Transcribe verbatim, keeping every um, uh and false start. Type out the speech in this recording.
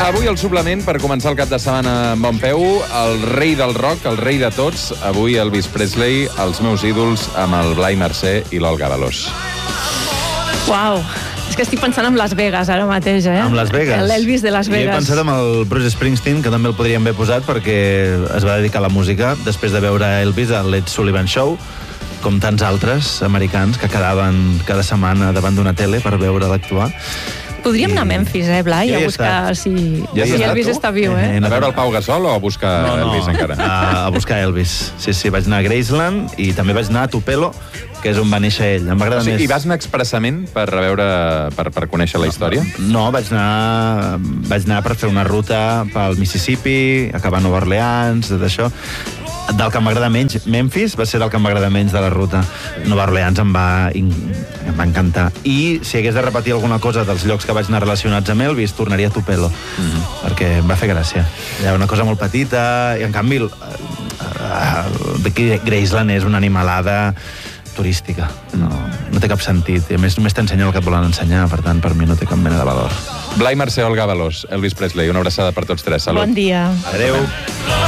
avui el suplement, per començar el cap de setmana amb bon peu, el rei del rock, el rei de tots, avui Elvis Presley, els meus ídols, amb el Blai Mercè i l'Olga Veloç. Uau, és que estic pensant en Las Vegas ara mateix, eh? Amb Las Vegas. L'Elvis de Las Vegas. Jo he pensat amb el Bruce Springsteen, que també el podríem haver posat, perquè es va dedicar a la música després de veure Elvis al Ed Sullivan Show, com tants altres americans que quedaven cada setmana davant d'una tele per veure'l actuar. Podríem anar a Memphis, eh, Blai, Jo a hi he buscar estat. si, Ja hi si has estat, Elvis tu? està viu, eh? Eh, A veure el Pau Gasol o a buscar No, no, Elvis encara? A, a buscar Elvis. Sí, sí, vaig anar a Graceland i també vaig anar a Tupelo, que és on va néixer ell. Em va agradar O sigui, més. I vas anar expressament per veure, per, per conèixer la història? No, vaig anar, vaig anar per fer una ruta pel Mississippi, acabar a Nova Orleans, tot això. Del que m'agrada menys, Memphis va ser del que m'agrada menys de la ruta. Nova Orleans em va, em va encantar. I si hagués de repetir alguna cosa dels llocs que vaig anar relacionats amb Elvis, tornaria a Tupelo, mm-hmm. perquè em va fer gràcia. Hi ha una cosa molt petita, i en canvi el, el, el Graceland és una animalada turística. No, no té cap sentit. I a més, només t'ensenya el que et volen ensenyar, per tant, per mi no té cap mena de valor. Blai Mercè, Olga Veloç, Elvis Presley, una abraçada per tots tres. Salut. Bon dia. Adéu.